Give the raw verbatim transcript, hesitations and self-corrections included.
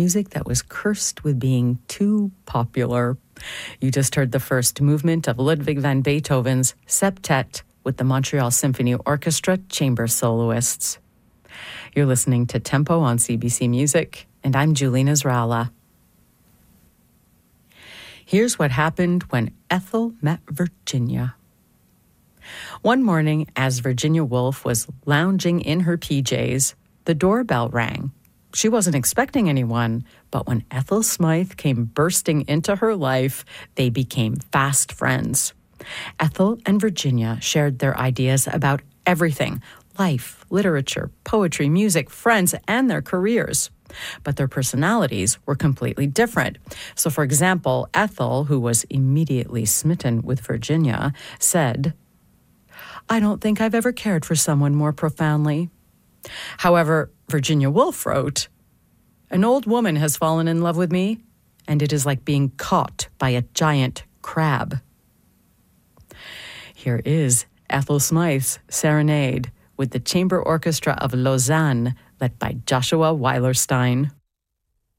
music that was cursed with being too popular. You just heard the first movement of Ludwig van Beethoven's Septet with the Montreal Symphony Orchestra chamber soloists. You're listening to Tempo on C B C Music, and I'm Julene Israela. Here's what happened when Ethel met Virginia. One morning, as Virginia Woolf was lounging in her P Js, the doorbell rang. She wasn't expecting anyone, but when Ethel Smythe came bursting into her life, they became fast friends. Ethel and Virginia shared their ideas about everything: life, literature, poetry, music, friends, and their careers. But their personalities were completely different. So, for example, Ethel, who was immediately smitten with Virginia, said, "I don't think I've ever cared for someone more profoundly." However, Virginia Woolf wrote, "An old woman has fallen in love with me, and it is like being caught by a giant crab." Here is Ethel Smythe's Serenade with the Chamber Orchestra of Lausanne, led by Joshua Weilerstein.